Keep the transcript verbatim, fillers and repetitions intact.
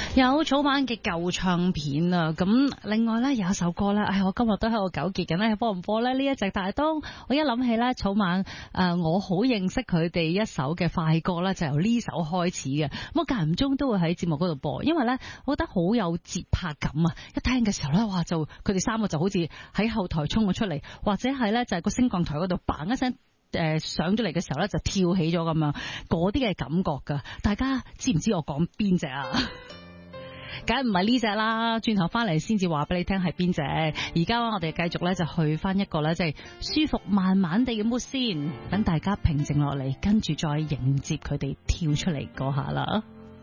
有草蜢嘅舊唱片啊，咁另外咧有一首歌咧，唉，我今日都喺度糾結緊咧，播唔播咧呢一隻？但係當我一諗起咧草蜢，誒、呃，我好認識佢哋一首嘅快歌咧，就由呢首開始嘅。咁我間唔中都會喺節目嗰度播，因為咧我覺得好有節拍感啊！一聽嘅時候咧，哇，就佢哋三個就好似喺後台衝咗出嚟，或者係咧就係個升降台嗰度嘭一聲。誒、呃，上咗嚟嘅時候咧，就跳起咗咁樣，嗰啲嘅感覺噶，大家知唔知我講邊隻啊？梗係唔係呢隻啦，轉頭翻嚟先至話俾你聽係邊隻。而家我哋繼續咧就去翻一個咧，即係舒服慢慢地嘅 mood 先，等大家平靜落嚟，跟住再迎接佢哋跳出嚟嗰下啦。